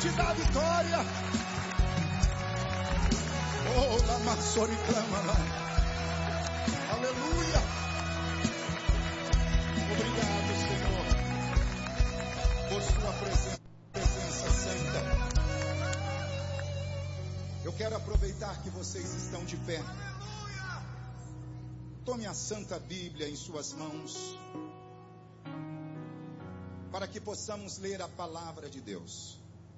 te dá a vitória. Oh, la maçori clama lá. Aleluia. Obrigado, Senhor, por sua presença santa. Eu quero aproveitar que vocês estão de pé. Tome a Santa Bíblia em suas mãos, para que possamos ler a palavra de Deus.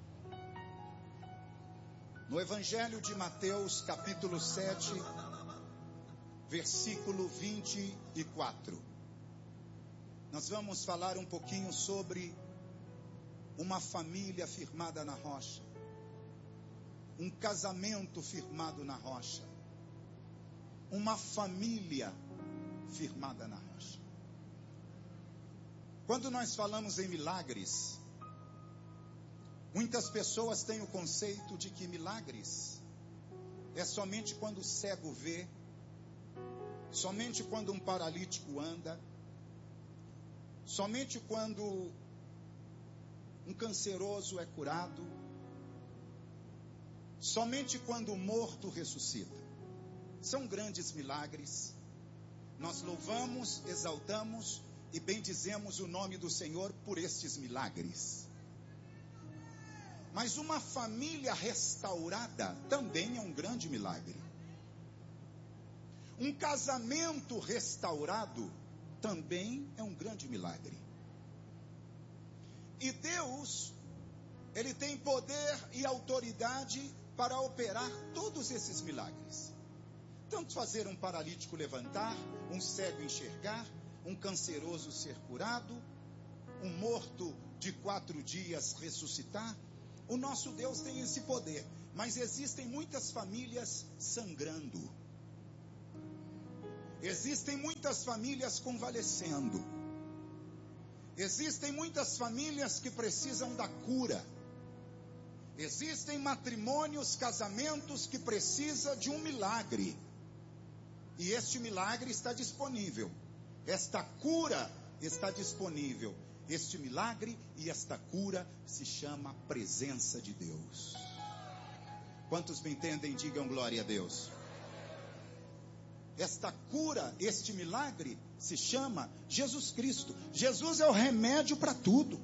No Evangelho de Mateus, capítulo 7, versículo 24. Nós vamos falar um pouquinho sobre uma família firmada na rocha. Um casamento firmado na rocha. Uma família firmada na rocha. Quando nós falamos em milagres, muitas pessoas têm o conceito de que milagres é somente quando o cego vê, somente quando um paralítico anda, somente quando um canceroso é curado, somente quando o morto ressuscita. São grandes milagres. Nós louvamos, exaltamos e bendizemos o nome do Senhor por estes milagres. Mas uma família restaurada também é um grande milagre. Um casamento restaurado também é um grande milagre. E Deus, Ele tem poder e autoridade para operar todos esses milagres. Tanto fazer um paralítico levantar, um cego enxergar, um canceroso ser curado, um morto de 4 dias ressuscitar. O nosso Deus tem esse poder, mas existem muitas famílias sangrando. Existem muitas famílias convalescendo. Existem muitas famílias que precisam da cura. Existem matrimônios, casamentos que precisam de um milagre. E este milagre está disponível. Esta cura está disponível. Este milagre e esta cura se chama presença de Deus. Quantos me entendem, digam glória a Deus. Esta cura, este milagre se chama Jesus Cristo. Jesus é o remédio para tudo.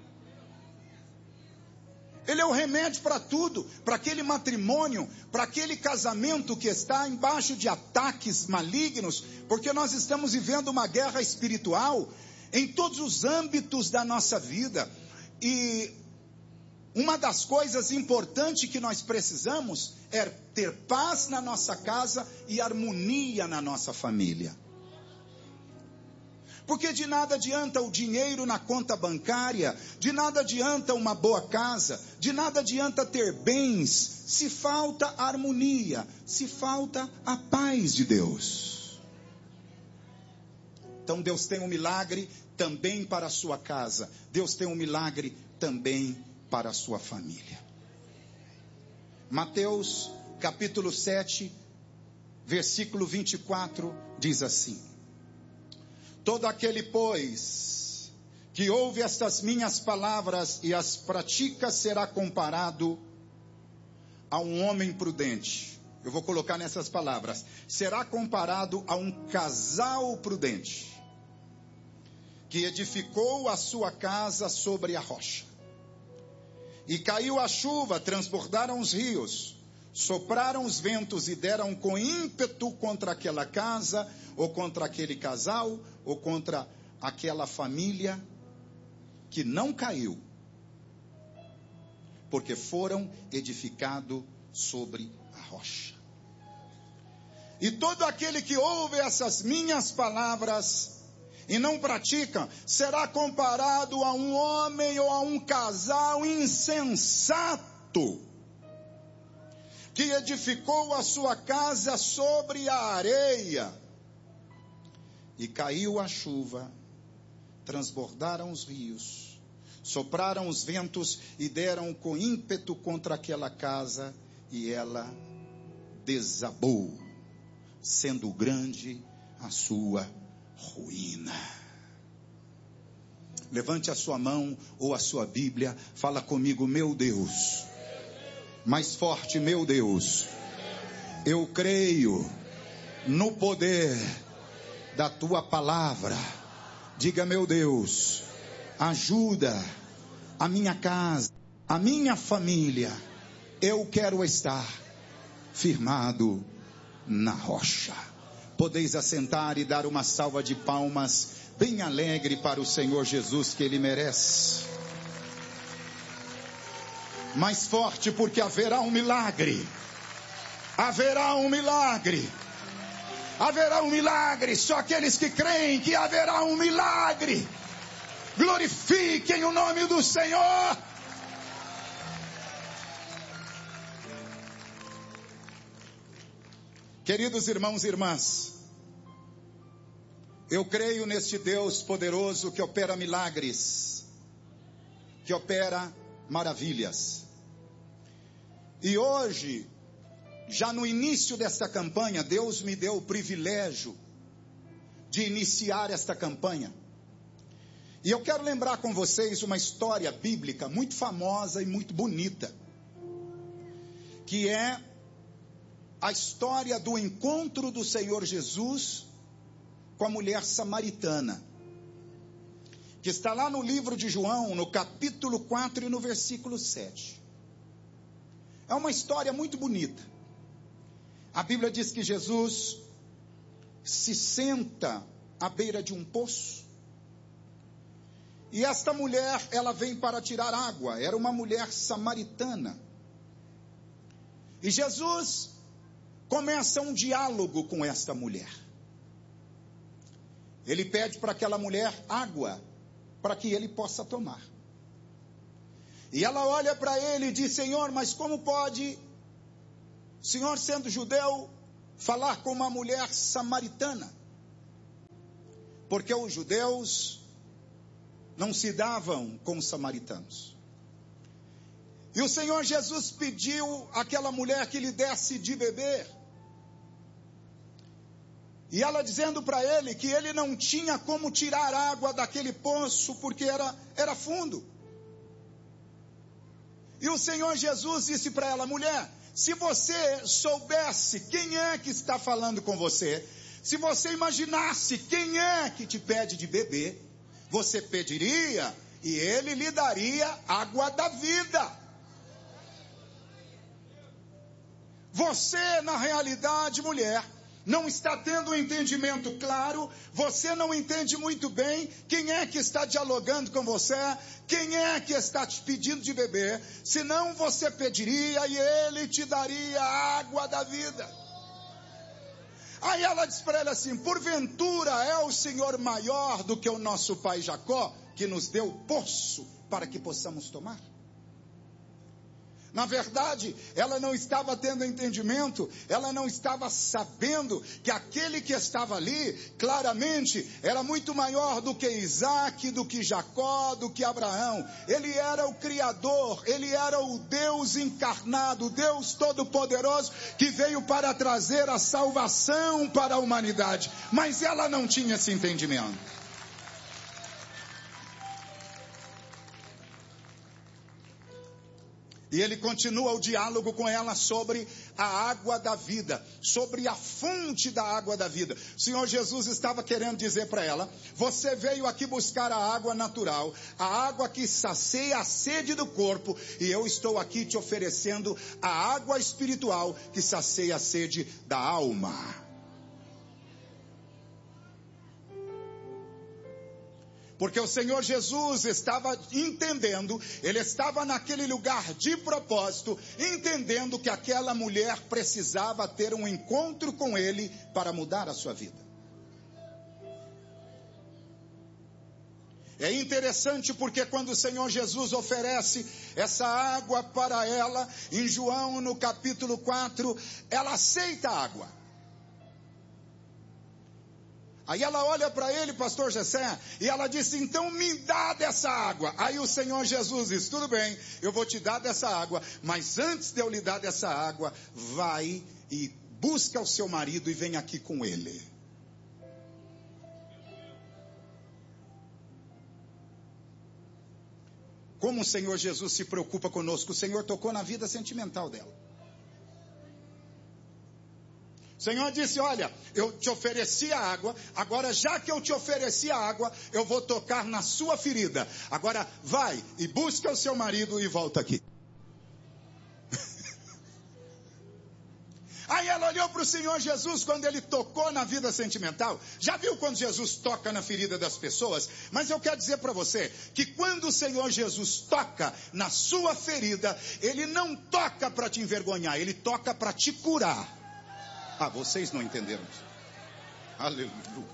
Ele é o remédio para tudo, para aquele matrimônio, para aquele casamento que está embaixo de ataques malignos, porque nós estamos vivendo uma guerra espiritual em todos os âmbitos da nossa vida. E uma das coisas importantes que nós precisamos é ter paz na nossa casa e harmonia na nossa família. Porque de nada adianta o dinheiro na conta bancária, de nada adianta uma boa casa, de nada adianta ter bens, se falta harmonia, se falta a paz de Deus. Então Deus tem um milagre também para a sua casa, Deus tem um milagre também para a sua família. Mateus capítulo 7, versículo 24, diz assim: todo aquele, pois, que ouve estas minhas palavras e as pratica será comparado a um homem prudente. Eu vou colocar nessas palavras. Será comparado a um casal prudente, que edificou a sua casa sobre a rocha. E caiu a chuva, transbordaram os rios, sopraram os ventos e deram com ímpeto contra aquela casa, ou contra aquele casal, ou contra aquela família, que não caiu, porque foram edificados sobre a rocha. E todo aquele que ouve essas minhas palavras e não pratica, será comparado a um homem ou a um casal insensato, que edificou a sua casa sobre a areia. E caiu a chuva, transbordaram os rios, sopraram os ventos e deram com ímpeto contra aquela casa, e ela desabou, sendo grande a sua ruína. Levante a sua mão ou a sua Bíblia. Fala comigo, meu Deus. Mais forte, meu Deus. Eu creio no poder da tua palavra. Diga, meu Deus, ajuda a minha casa, a minha família. Eu quero estar firmado na rocha. Podeis assentar e dar uma salva de palmas bem alegre para o Senhor Jesus, que Ele merece. Mais forte, porque haverá um milagre. Haverá um milagre. Haverá um milagre. Só aqueles que creem que haverá um milagre, glorifiquem o nome do Senhor. Queridos irmãos e irmãs, eu creio neste Deus poderoso que opera milagres, que opera maravilhas. E hoje, já no início desta campanha, Deus me deu o privilégio de iniciar esta campanha. E eu quero lembrar com vocês uma história bíblica muito famosa e muito bonita, que é a história do encontro do Senhor Jesus com a mulher samaritana, que está lá no livro de João, no capítulo 4 e no versículo 7. É uma história muito bonita. A Bíblia diz que Jesus se senta à beira de um poço, e esta mulher, ela vem para tirar água. Era uma mulher samaritana. E Jesus começa um diálogo com esta mulher. Ele pede para aquela mulher água, para que ele possa tomar. E ela olha para ele e diz: Senhor, mas como pode, Senhor sendo judeu, falar com uma mulher samaritana? Porque os judeus não se davam com os samaritanos. E o Senhor Jesus pediu àquela mulher que lhe desse de beber. E ela dizendo para ele que ele não tinha como tirar água daquele poço, porque era fundo. E o Senhor Jesus disse para ela: mulher, se você soubesse quem é que está falando com você, se você imaginasse quem é que te pede de beber, você pediria e ele lhe daria água da vida. Você, na realidade, mulher, não está tendo um entendimento claro. Você não entende muito bem quem é que está dialogando com você, quem é que está te pedindo de beber. Senão você pediria e ele te daria a água da vida. Aí ela diz para ele assim: porventura é o Senhor maior do que o nosso pai Jacó, que nos deu o poço para que possamos tomar? Na verdade, ela não estava tendo entendimento, ela não estava sabendo que aquele que estava ali, claramente, era muito maior do que Isaac, do que Jacó, do que Abraão. Ele era o Criador, ele era o Deus encarnado, o Deus Todo-Poderoso, que veio para trazer a salvação para a humanidade. Mas ela não tinha esse entendimento. E ele continua o diálogo com ela sobre a água da vida, sobre a fonte da água da vida. O Senhor Jesus estava querendo dizer para ela: você veio aqui buscar a água natural, a água que sacia a sede do corpo, e eu estou aqui te oferecendo a água espiritual que sacia a sede da alma. Porque o Senhor Jesus estava entendendo, ele estava naquele lugar de propósito, entendendo que aquela mulher precisava ter um encontro com ele para mudar a sua vida. É interessante porque quando o Senhor Jesus oferece essa água para ela, em João no capítulo 4, ela aceita a água. Aí ela olha para ele, pastor Gessé, e ela disse: então me dá dessa água. Aí o Senhor Jesus diz: tudo bem, eu vou te dar dessa água, mas antes de eu lhe dar dessa água, vai e busca o seu marido e vem aqui com ele. Como o Senhor Jesus se preocupa conosco. O Senhor tocou na vida sentimental dela. O Senhor disse, olha, eu te ofereci a água, agora já que eu te ofereci a água, eu vou tocar na sua ferida. Agora vai e busca o seu marido e volta aqui. Aí ela olhou para o Senhor Jesus quando ele tocou na vida sentimental. Já viu quando Jesus toca na ferida das pessoas? Mas eu quero dizer para você que quando o Senhor Jesus toca na sua ferida, ele não toca para te envergonhar, ele toca para te curar. Ah, vocês não entenderam isso. Aleluia.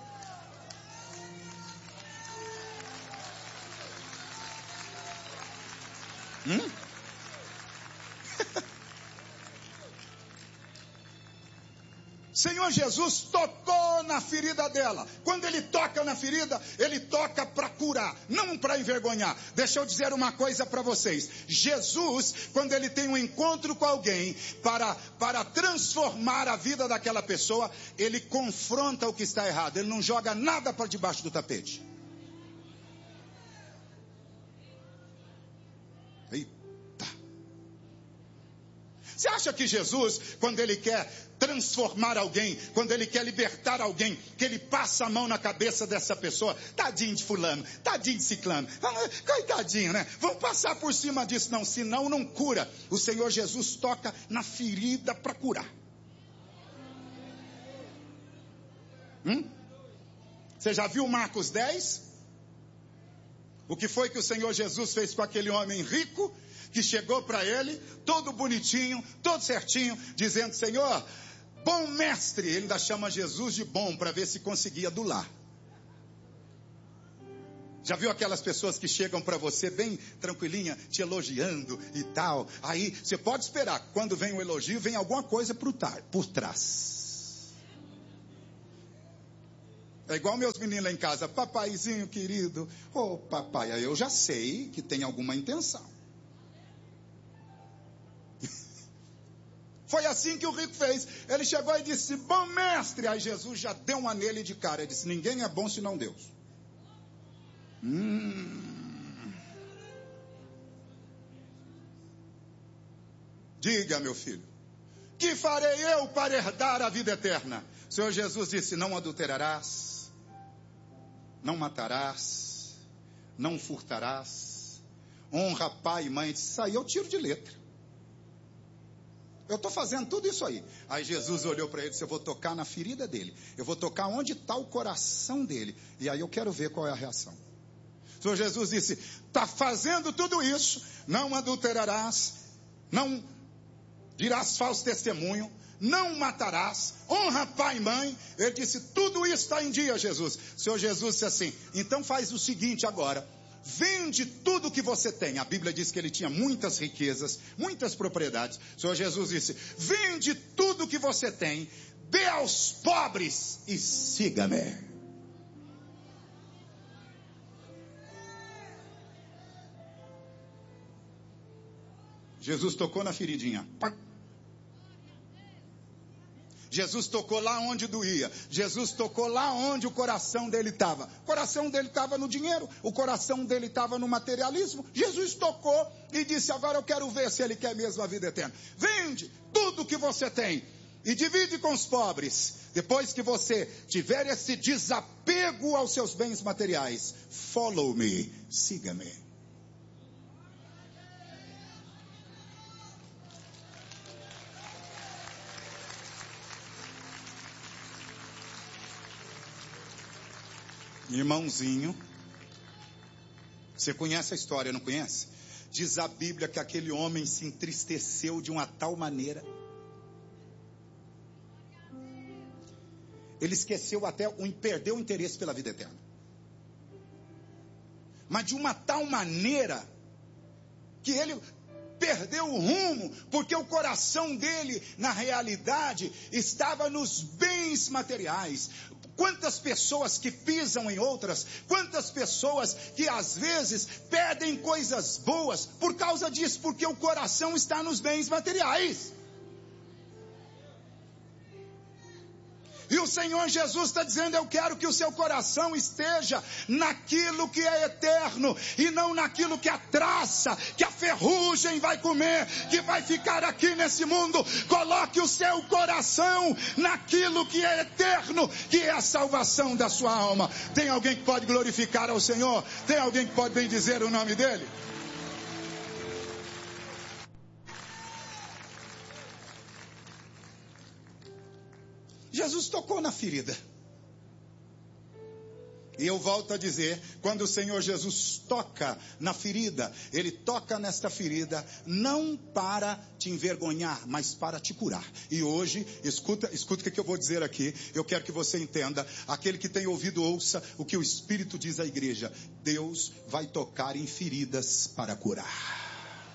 Senhor Jesus tocou na ferida dela. Quando ele toca na ferida, ele toca para curar, não para envergonhar. Deixa eu dizer uma coisa para vocês. Jesus, quando ele tem um encontro com alguém para transformar a vida daquela pessoa, ele confronta o que está errado. Ele não joga nada para debaixo do tapete. Eita. Você acha que Jesus, quando ele quer transformar alguém, quando ele quer libertar alguém, que ele passa a mão na cabeça dessa pessoa, tadinho de fulano, tadinho de ciclano, coitadinho, né? Vamos passar por cima disso, não, senão não cura. O Senhor Jesus toca na ferida para curar. Você já viu Marcos 10? O que foi que o Senhor Jesus fez com aquele homem rico, que chegou para ele, todo bonitinho, todo certinho, dizendo, Senhor, bom mestre. Ele ainda chama Jesus de bom, para ver se conseguia adular. Já viu aquelas pessoas que chegam para você bem tranquilinha, te elogiando e tal? Aí você pode esperar, quando vem um elogio, vem alguma coisa por trás. É igual meus meninos lá em casa, papaizinho querido, ô papai, aí eu já sei que tem alguma intenção. Foi assim que o rico fez. Ele chegou e disse, bom mestre. Aí Jesus já deu uma nele de cara. Ele disse, ninguém é bom senão Deus. Diga, meu filho, que farei eu para herdar a vida eterna? O Senhor Jesus disse, não adulterarás, não matarás, não furtarás, honra pai e mãe. Isso aí eu tiro de letra. Eu estou fazendo tudo isso aí. Aí Jesus olhou para ele e disse, eu vou tocar na ferida dele. Eu vou tocar onde está o coração dele. E aí eu quero ver qual é a reação. O Senhor Jesus disse, está fazendo tudo isso, não adulterarás, não dirás falso testemunho, não matarás, honra pai e mãe. Ele disse, tudo isso está em dia, Jesus. O Senhor Jesus disse assim, então faz o seguinte agora. Vende tudo que você tem. A Bíblia diz que ele tinha muitas riquezas, muitas propriedades. O Senhor Jesus disse, vende tudo que você tem, dê aos pobres e siga-me. Jesus tocou na feridinha. Jesus tocou lá onde doía. Jesus tocou lá onde o coração dele estava. O coração dele estava no dinheiro. O coração dele estava no materialismo. Jesus tocou e disse, agora eu quero ver se ele quer mesmo a vida eterna. Vende tudo que você tem e divide com os pobres. Depois que você tiver esse desapego aos seus bens materiais, follow me, siga-me. Irmãozinho, você conhece a história, não conhece? Diz a Bíblia que aquele homem se entristeceu de uma tal maneira. Ele esqueceu até, perdeu o interesse pela vida eterna. Mas de uma tal maneira que ele perdeu o rumo, porque o coração dele, na realidade, estava nos bens materiais. Quantas pessoas que pisam em outras, quantas pessoas que às vezes perdem coisas boas por causa disso, porque o coração está nos bens materiais. E o Senhor Jesus está dizendo: eu quero que o seu coração esteja naquilo que é eterno, e não naquilo que a traça, que a ferrugem vai comer, que vai ficar aqui nesse mundo. Coloque o seu coração naquilo que é eterno, que é a salvação da sua alma. Tem alguém que pode glorificar ao Senhor? Tem alguém que pode bendizer o nome dele? Jesus tocou na ferida. E eu volto a dizer, quando o Senhor Jesus toca na ferida, Ele toca nesta ferida, não para te envergonhar, mas para te curar. E hoje, escuta o que eu vou dizer aqui, eu quero que você entenda, aquele que tem ouvido ouça o que o Espírito diz à igreja. Deus vai tocar em feridas para curar.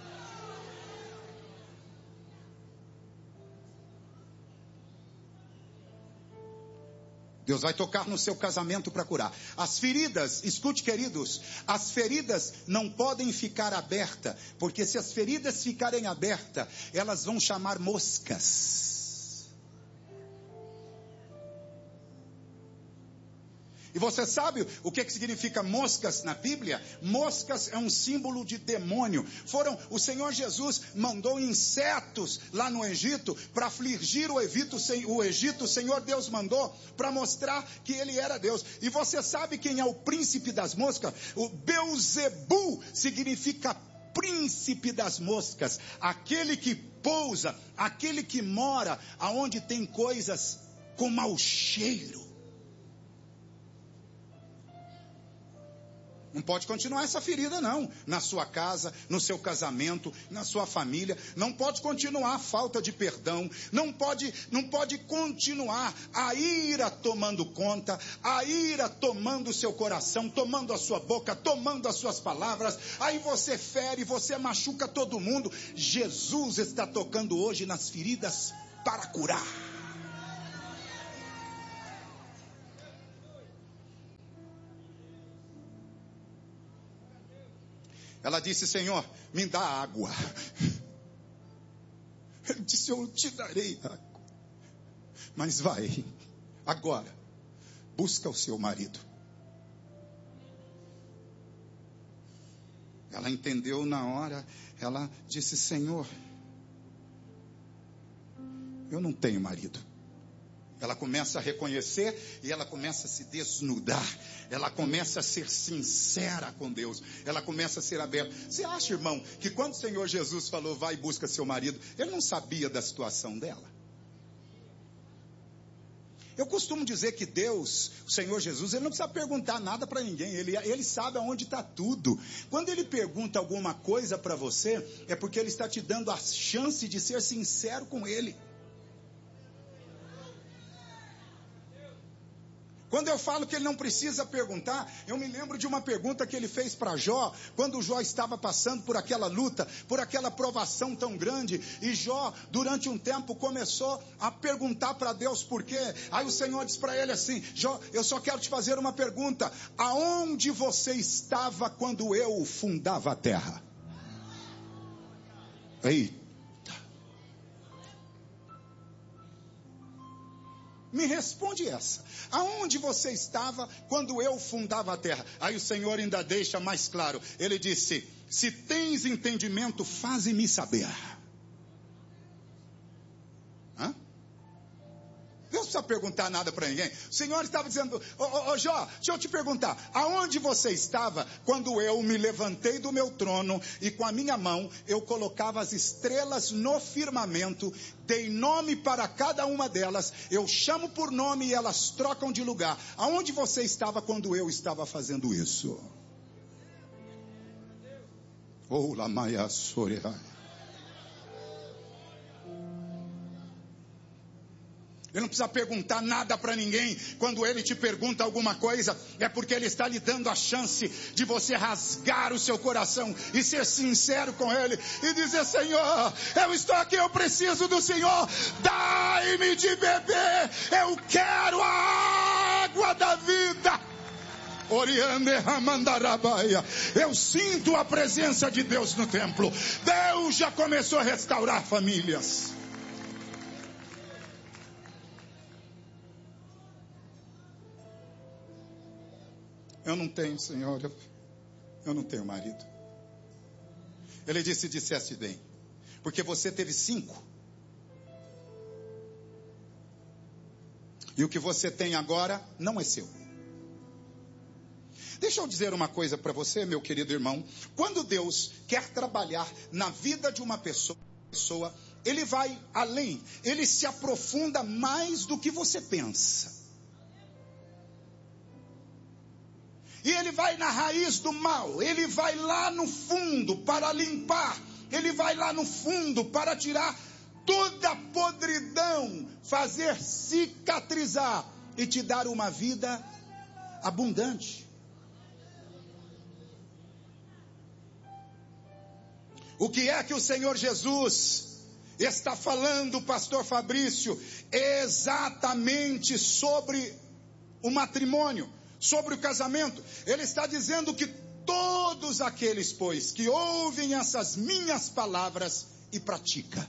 Deus vai tocar no seu casamento para curar. As feridas, escute queridos, as feridas não podem ficar abertas, porque se as feridas ficarem abertas, elas vão chamar moscas. E você sabe o que significa moscas na Bíblia? Moscas é um símbolo de demônio. O Senhor Jesus mandou insetos lá no Egito para afligir o Egito. O Senhor Deus mandou para mostrar que Ele era Deus. E você sabe quem é o príncipe das moscas? O Beuzebu significa príncipe das moscas. Aquele que pousa, aquele que mora aonde tem coisas com mau cheiro. Não pode continuar essa ferida não, na sua casa, no seu casamento, na sua família. Não pode continuar a falta de perdão, não pode continuar a ira tomando conta, a ira tomando o seu coração, tomando a sua boca, tomando as suas palavras. Aí você fere, você machuca todo mundo. Jesus está tocando hoje nas feridas para curar. Ela disse: Senhor, me dá água. Ele disse: eu te darei água. Mas vai, agora, busca o seu marido. Ela entendeu na hora, ela disse: Senhor, eu não tenho marido. Ela começa a reconhecer e ela começa a se desnudar. Ela começa a ser sincera com Deus. Ela começa a ser aberta. Você acha, irmão, que quando o Senhor Jesus falou, vai e busca seu marido, Ele não sabia da situação dela? Eu costumo dizer que Deus, o Senhor Jesus, Ele não precisa perguntar nada para ninguém. Ele sabe aonde está tudo. Quando Ele pergunta alguma coisa para você, é porque Ele está te dando a chance de ser sincero com Ele. Quando eu falo que ele não precisa perguntar, eu me lembro de uma pergunta que ele fez para Jó, quando Jó estava passando por aquela luta, por aquela provação tão grande, e Jó, durante um tempo, começou a perguntar para Deus por quê. Aí o Senhor disse para ele assim: Jó, eu só quero te fazer uma pergunta, aonde você estava quando eu fundava a terra? Eita! Me responde essa. Aonde você estava quando eu fundava a terra? Aí o Senhor ainda deixa mais claro. Ele disse: se tens entendimento, faze-me saber. Hã? Deus não precisa perguntar nada para ninguém. O Senhor estava dizendo: ô Jó, deixa eu te perguntar, aonde você estava quando eu me levantei do meu trono e com a minha mão eu colocava as estrelas no firmamento, dei nome para cada uma delas, eu chamo por nome e elas trocam de lugar. Aonde você estava quando eu estava fazendo isso? Oh, Lamaia Soreai. Ele não precisa perguntar nada para ninguém. Quando ele te pergunta alguma coisa, é porque ele está lhe dando a chance de você rasgar o seu coração e ser sincero com ele e dizer: Senhor, eu estou aqui, eu preciso do Senhor, dai-me de beber, eu quero a água da vida. Eu sinto a presença de Deus no templo. Deus já começou a restaurar famílias. eu não tenho, Senhor, eu não tenho marido. Ele disse, disseste bem, porque você teve 5. E o que você tem agora não é seu. Deixa eu dizer uma coisa para você, meu querido irmão. Quando Deus quer trabalhar na vida de uma pessoa, Ele vai além. Ele se aprofunda mais do que você pensa. E Ele vai na raiz do mal. Ele vai lá no fundo para limpar. Ele vai lá no fundo para tirar toda a podridão, fazer cicatrizar e te dar uma vida abundante. O que é que o Senhor Jesus está falando, pastor Fabrício? Exatamente sobre o matrimônio, sobre o casamento. Ele está dizendo que todos aqueles, pois, que ouvem essas minhas palavras e praticam,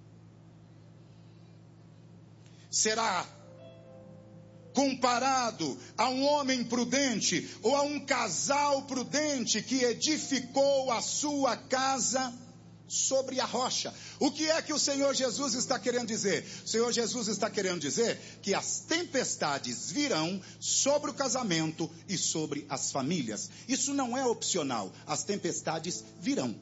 será comparado a um homem prudente ou a um casal prudente que edificou a sua casa sobre a rocha. O que é que o Senhor Jesus está querendo dizer? O Senhor Jesus está querendo dizer que as tempestades virão sobre o casamento e sobre as famílias. Isso não é opcional. As tempestades virão.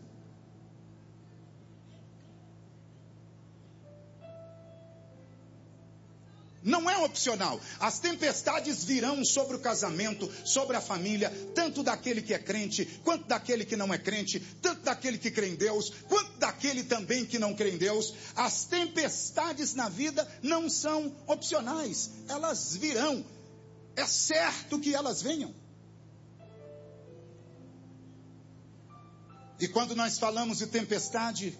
Não é opcional. As tempestades virão sobre o casamento, sobre a família, tanto daquele que é crente, quanto daquele que não é crente, tanto daquele que crê em Deus, quanto daquele também que não crê em Deus. As tempestades na vida não são opcionais. Elas virão. É certo que elas venham. E quando nós falamos de tempestade,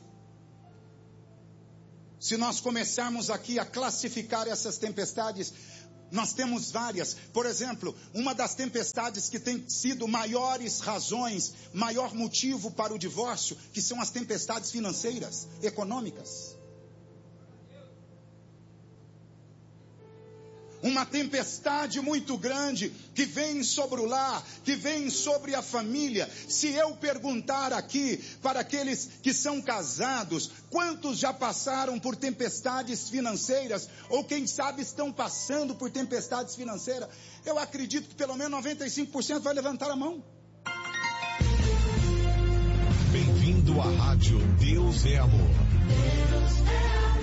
se nós começarmos aqui a classificar essas tempestades, nós temos várias. Por exemplo, uma das tempestades que tem sido maiores razões, maior motivo para o divórcio, que são as tempestades financeiras, econômicas. Uma tempestade muito grande que vem sobre o lar, que vem sobre a família. Se eu perguntar aqui para aqueles que são casados, quantos já passaram por tempestades financeiras, ou quem sabe estão passando por tempestades financeiras, eu acredito que pelo menos 95% vai levantar a mão. Bem-vindo à rádio Deus é Amor. Deus é amor.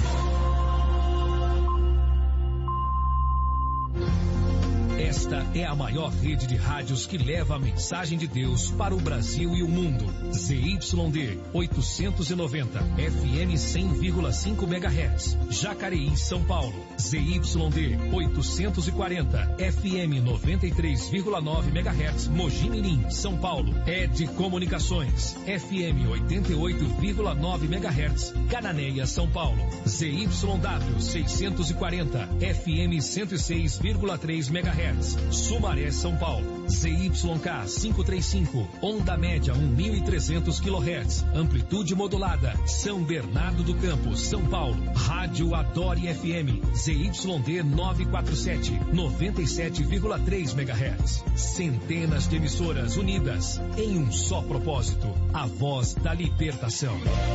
Esta é a maior rede de rádios que leva a mensagem de Deus para o Brasil e o mundo. ZYD 890, FM 100,5 MHz, Jacareí, São Paulo. ZYD 840, FM 93,9 MHz, Mogi Mirim, São Paulo. ED Comunicações, FM 88,9 MHz, Cananéia, São Paulo. ZYW 640, FM 106,3 MHz. Sumaré, São Paulo. ZYK 535, onda média 1.300 kHz, amplitude modulada, São Bernardo do Campo, São Paulo. Rádio Adore FM, ZYD 947, 97,3 MHz. Centenas de emissoras unidas em um só propósito, a voz da libertação.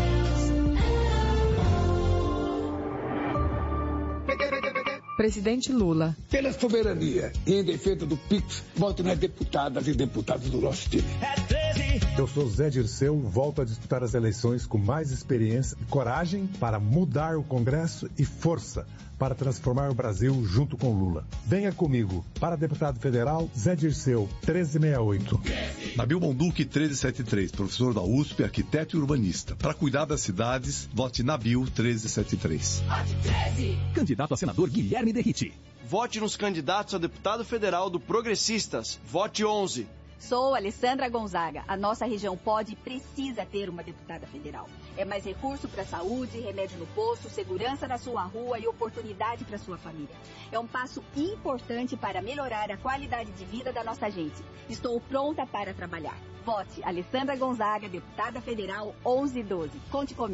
Presidente Lula. Pela soberania e em defesa do PIX, voto nas deputadas e deputados do nosso time. Eu sou Zé Dirceu, volto a disputar as eleições com mais experiência e coragem para mudar o Congresso e força para transformar o Brasil junto com Lula. Venha comigo. Para deputado federal, Zé Dirceu, 1368. Nabil Bonduque, 1373, professor da USP, arquiteto e urbanista. Para cuidar das cidades, vote Nabil, 1373. Candidato a senador Guilherme Derriti. Vote nos candidatos a deputado federal do Progressistas. Vote 11. Sou Alessandra Gonzaga. A nossa região pode e precisa ter uma deputada federal. É mais recurso para a saúde, remédio no posto, segurança na sua rua e oportunidade para sua família. É um passo importante para melhorar a qualidade de vida da nossa gente. Estou pronta para trabalhar. Vote Alessandra Gonzaga, deputada federal 1112. Conte comigo.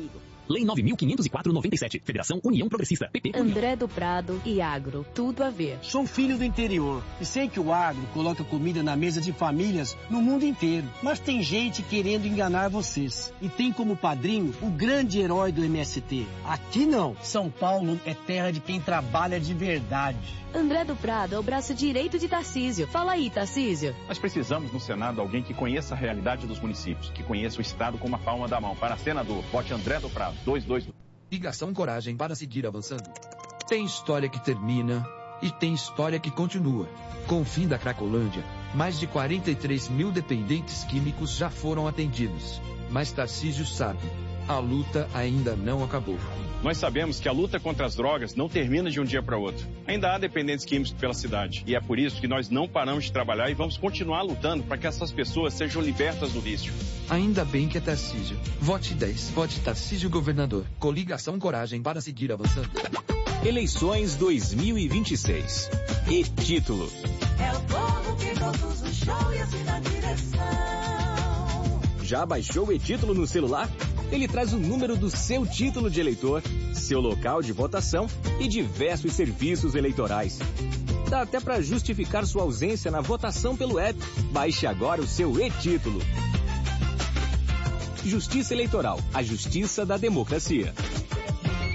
Lei 9.504/97. Federação União Progressista. PP. André do Prado e agro. Tudo a ver. Sou filho do interior e sei que o agro coloca comida na mesa de famílias no mundo inteiro. Mas tem gente querendo enganar vocês. E tem como padrinho o grande herói do MST. Aqui não. São Paulo é terra de quem trabalha de verdade. André do Prado é o braço direito de Tarcísio. Fala aí, Tarcísio. Nós precisamos no Senado alguém que conheça a realidade dos municípios, que conheça o Estado como a palma da mão. Para senador, vote André do Prado, 222. Ligação Coragem para seguir avançando. Tem história que termina e tem história que continua. Com o fim da Cracolândia, mais de 43 mil dependentes químicos já foram atendidos. Mas Tarcísio sabe, a luta ainda não acabou. Nós sabemos que a luta contra as drogas não termina de um dia para outro. Ainda há dependentes químicos pela cidade. E é por isso que nós não paramos de trabalhar e vamos continuar lutando para que essas pessoas sejam libertas do vício. Ainda bem que é Tarcísio. Vote 10. Vote Tarcísio Governador. Coligação Coragem para seguir avançando. Eleições 2026. E título. É o povo que conduz o show e assim na direção. Já baixou o e-título no celular? Ele traz o número do seu título de eleitor, seu local de votação e diversos serviços eleitorais. Dá até para justificar sua ausência na votação pelo app. Baixe agora o seu e-título. Justiça Eleitoral, a justiça da democracia.